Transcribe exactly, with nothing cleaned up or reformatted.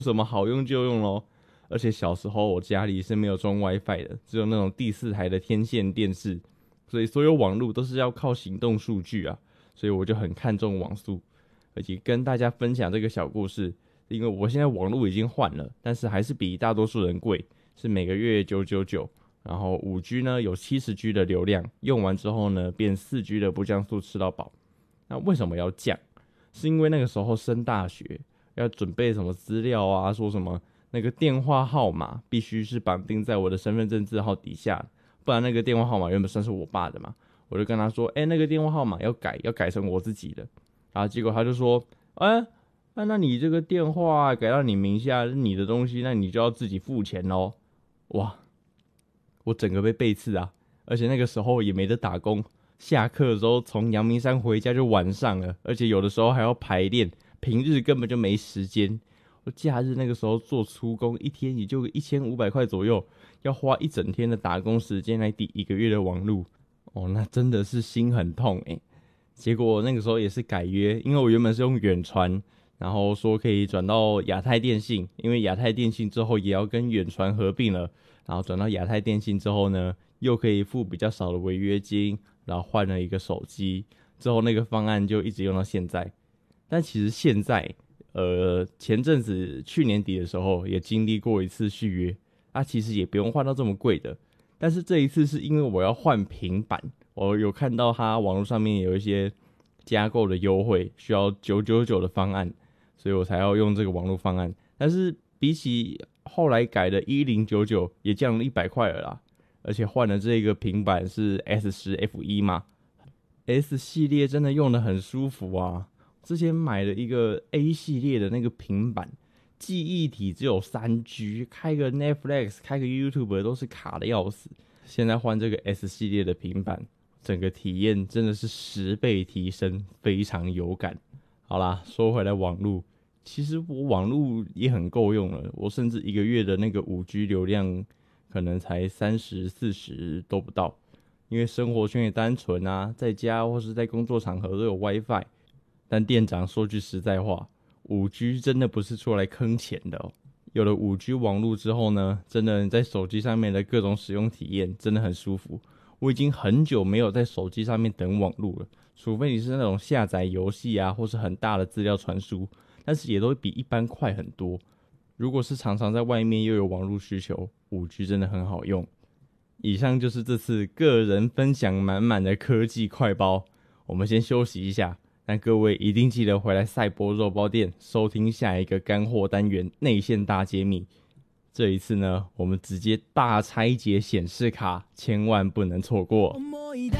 什么好用就用咯。而且小时候我家里是没有装 WiFi 的，只有那种第四台的天线电视，所以所有网络都是要靠行动数据啊，所以我就很看重网速。而且跟大家分享这个小故事，因为我现在网络已经换了，但是还是比大多数人贵，是每个月九九九。然后 五 G 呢有 七十 G 的流量，用完之后呢变 四 G 的不降速吃到饱。那为什么要降？是因为那个时候升大学，要准备什么资料啊，说什么那个电话号码必须是绑定在我的身份证字号底下，不然那个电话号码原本算是我爸的嘛。我就跟他说，哎、欸，那个电话号码要改，要改成我自己的。然后结果他就说，哎、欸，那那你这个电话改到你名下是你的东西，那你就要自己付钱咯。哇，我整个被背刺啊！而且那个时候也没得打工，下课的时候从阳明山回家就晚上了，而且有的时候还要排练，平日根本就没时间。我假日那个时候做粗工，一天也就一千五百块左右，要花一整天的打工时间来抵一个月的网路。哦，那真的是心很痛诶、欸。结果那个时候也是改约，因为我原本是用远传，然后说可以转到亚太电信，因为亚太电信之后也要跟远传合并了，然后转到亚太电信之后呢，又可以付比较少的违约金，然后换了一个手机，之后那个方案就一直用到现在。但其实现在，呃，前阵子去年底的时候也经历过一次续约，啊，其实也不用换到这么贵的，但是这一次是因为我要换平板。我有看到他网络上面有一些加购的优惠，需要九九九的方案，所以我才要用这个网络方案。但是比起后来改的一零九九，也降了一百块了啦。而且换了这个平板是 S 十 F 一 嘛 ，S 系列真的用得很舒服啊。之前买了一个 A 系列的那个平板，记忆体只有 三 G， 开个 Netflix 开个 YouTube 都是卡的要死。现在换这个 S 系列的平板，整个体验真的是十倍提升，非常有感。好啦，说回来网路，其实我网路也很够用了，我甚至一个月的那个 五 G 流量可能才三十、四十都不到，因为生活圈也单纯啊，在家或是在工作场合都有 WiFi。但店长说句实在话， 五 G 真的不是出来坑钱的哦。有了 五 G 网路之后呢，真的在手机上面的各种使用体验真的很舒服。我已经很久没有在手机上面等网路了，除非你是那种下载游戏啊，或是很大的资料传输，但是也都比一般快很多。如果是常常在外面又有网路需求， 五 G 真的很好用。以上就是这次个人分享满满的科技快包，我们先休息一下，但各位一定记得回来赛博肉包店收听下一个干货单元内线大揭秘。这一次呢，我们直接大拆解显示卡，千万不能错过。思い出